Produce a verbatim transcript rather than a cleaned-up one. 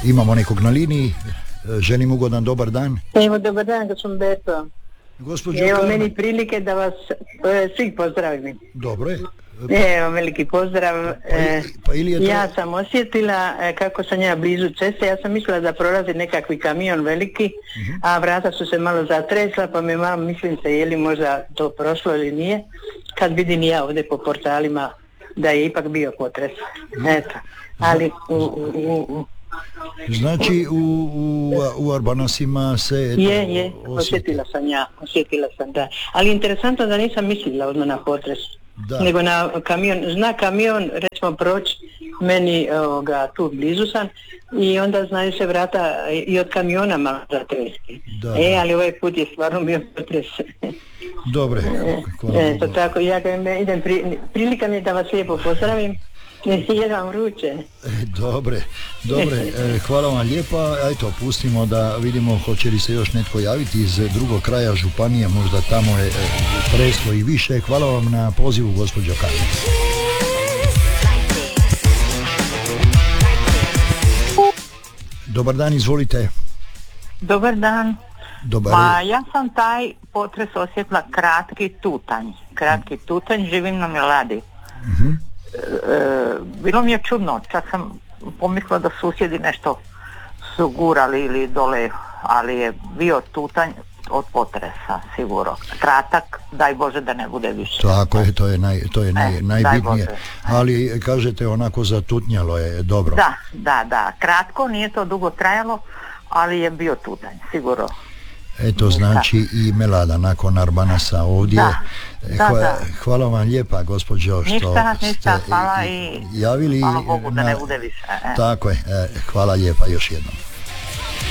Imamo nekog na liniji, želim ugodan dobar dan. Evo, dobar dan, gospodin Beto. Gospođo Evo Karma. meni prilike da vas e, svih pozdravim. Dobro je. Evo, veliki pozdrav. E, pa ili je to... Ja sam osjetila e, kako sam ja blizu ceste, ja sam mislila da prolazi nekakvi kamion veliki, uh-huh. a vrata su se malo zatresla, pa me malo mislim se je li možda to prošlo ili nije, kad vidim ja ovdje po portalima da je ipak bio potres. Eto, ali u, u, u, Znači u, u, u Arbanasima se... Eto, je, je, osjetila sam ja, osjetila sam, da. Ali interesantno da nisam mislila odmah na potres, da. Nego na kamion, zna kamion, recimo proći meni ovoga, tu blizu sam i onda znaju se vrata i od kamiona malo zatreski. E, ali ovaj put je stvarno bio potres. Dobre. E, to tako, ja idem, pri, prilika mi je da vas lijepo pozdravim. Jedam vruće. Dobre, dobre, hvala vam lijepa. Eto, pustimo da vidimo hoće li se još netko javiti iz drugog kraja županije, možda tamo je treslo i više. Hvala vam na pozivu, gospođo Karma. Dobar dan, izvolite. Dobar dan. Dobar. Pa ja sam taj potres osjetila kratki tutanj. Kratki tutanj, živim na Miladi. Uh-huh. E, bilo mi je čudno, čak sam pomislila da susjedi nešto su gurali ili dole, ali je bio tutanj od potresa, sigurno. Kratak, daj Bože da ne bude više. Tako je, to je, naj, to je naj, e, najbitnije. Ali kažete onako zatutnjalo je dobro. Da, da, da. Kratko, nije to dugo trajalo, ali je bio tutanj, sigurno. Eto, znači i Melada nakon Arbanasa ovdje. Da, da, Hva, da. Hvala vam lijepa, gospođo, što ništa, ste ništa, hvala i javili. hvala Bogu da na, ne bude više. E. Tako je, hvala lijepa još jednom.